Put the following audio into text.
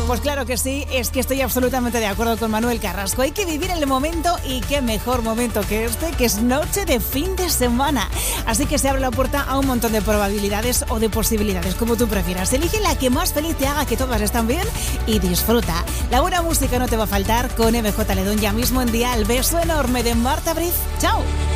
Pues claro que sí, es que estoy absolutamente de acuerdo con Manuel Carrasco. Hay que vivir el momento y qué mejor momento que este, que es noche de fin de semana. Así que se abre la puerta a un montón de probabilidades o de posibilidades, como tú prefieras. Elige la que más feliz te haga, que todas están bien, y disfruta. La buena música no te va a faltar con MJ Ledón ya mismo en Dial. Beso enorme de Marta Briz. ¡Chao!